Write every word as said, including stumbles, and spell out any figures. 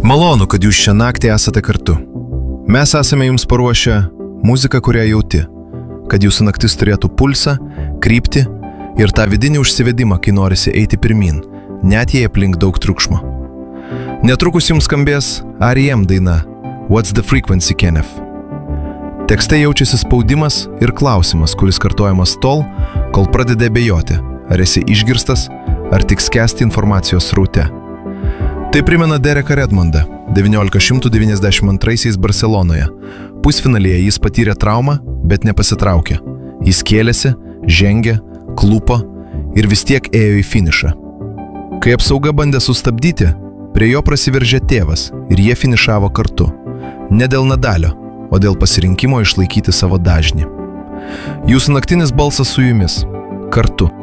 Malonu, kad jūs šią naktį esate kartu. Mes esame jums paruošę muziką, kurią jauti, kad jūsų naktis turėtų pulsą, kryptį ir tą vidinį užsivedimą, kai norisi eiti pirmin, net jei aplink daug triukšmo. Netrukus jums skambės R E M daina What's the Frequency, Kenneth? Tekste jaučiasi spaudimas ir klausimas, kuris kartojamas tol, kol pradeda abejoti, ar esi išgirstas, ar tik skęsti informacijos sraute. Tai primena Dereką Redmondą, devyniolika devyniasdešimt antraisiais Barcelonoje. Pusfinalyje jis patyrė traumą, bet nepasitraukė. Jis kėlėsi, žengė, klupo ir vis tiek ėjo į finišą. Kai apsauga bandė sustabdyti, prie jo prasiveržė tėvas ir jie finišavo kartu. Ne dėl Nadalio, o dėl pasirinkimo išlaikyti savo dažnį. Jūsų naktinis balsas su jumis. Kartu.